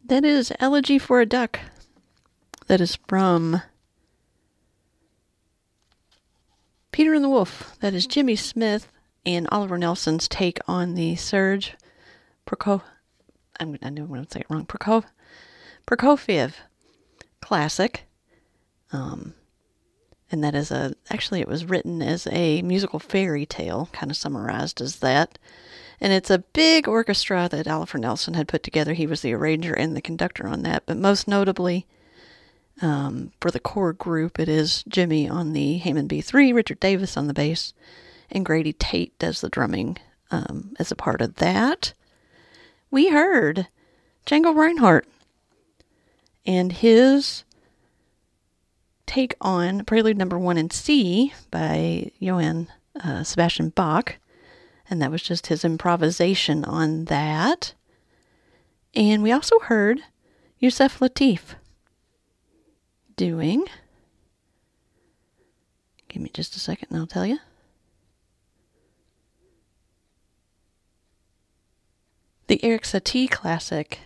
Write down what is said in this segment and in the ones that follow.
That is Elegy for a Duck. That is from Peter and the Wolf. That is Jimmy Smith and Oliver Nelson's take on the Serge Prokofiev classic. And that is actually it was written as a musical fairy tale, kind of summarized as that. And it's a big orchestra that Oliver Nelson had put together. He was the arranger and the conductor on that. But most notably, for the core group, it is Jimmy on the Hammond B3, Richard Davis on the bass, and Grady Tate does the drumming as a part of that. We heard Django Reinhardt and his take on Prelude No. 1 in C by Johann Sebastian Bach. And that was just his improvisation on that. And we also heard Yusef Lateef doing, give me just a second and I'll tell you. The Eric Satie classic,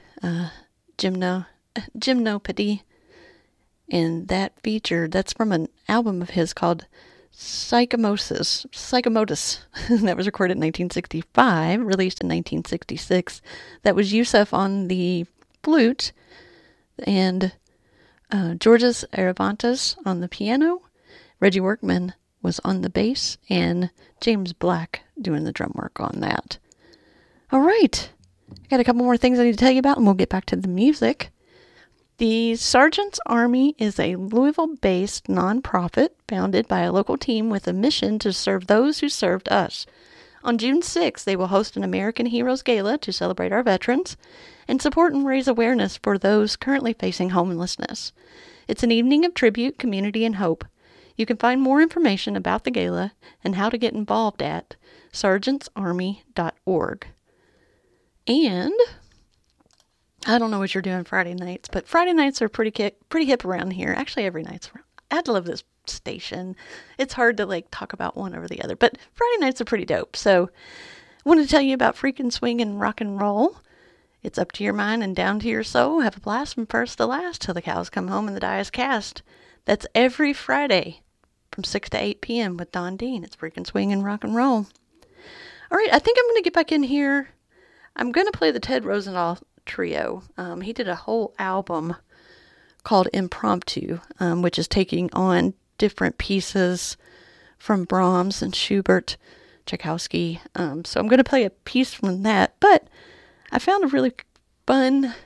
Gymnopédie. And that's from an album of his called Psychomotus. That was recorded in 1965, released in 1966. That was Yusef on the flute and Georges Aravantes on the piano. Reggie Workman was on the bass and James Black doing the drum work on that. All right. I got a couple more things I need to tell you about and we'll get back to the music. The Sergeant's Army is a Louisville-based nonprofit founded by a local team with a mission to serve those who served us. On June 6th, they will host an American Heroes Gala to celebrate our veterans and support and raise awareness for those currently facing homelessness. It's an evening of tribute, community, and hope. You can find more information about the gala and how to get involved at sergeantsarmy.org. And I don't know what you're doing Friday nights, but Friday nights are pretty hip around here. Actually, every night's around. I love this station. It's hard to talk about one over the other, but Friday nights are pretty dope. So I wanted to tell you about Freakin' Swing and Rock and Roll. It's up to your mind and down to your soul. Have a blast from first to last till the cows come home and the die is cast. That's every Friday from 6 to 8 p.m. with Don Dean. It's Freakin' Swing and Rock and Roll. All right, I think I'm going to get back in here. I'm going to play the Ted Rosendahl Trio. He did a whole album called Impromptu, which is taking on different pieces from Brahms and Schubert, Tchaikovsky. So I'm going to play a piece from that, but I found a really fun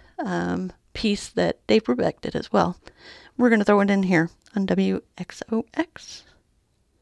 piece that Dave Brubeck did as well. We're going to throw it in here on WXOX.